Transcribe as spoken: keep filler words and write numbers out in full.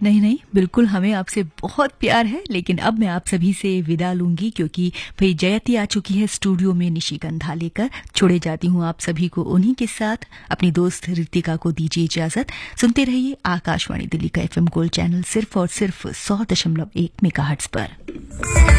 नहीं नहीं, बिल्कुल हमें आपसे बहुत प्यार है, लेकिन अब मैं आप सभी से विदा लूंगी क्योंकि भाई जयती आ चुकी है स्टूडियो में निशिगंधा लेकर। छोड़े जाती हूँ आप सभी को उन्हीं के साथ। अपनी दोस्त रितिका को दीजिए इजाजत। सुनते रहिए आकाशवाणी दिल्ली का एफएम गोल्ड चैनल सिर्फ और सिर्फ सौ दशमलव एक मेगाहर्ट्ज पर।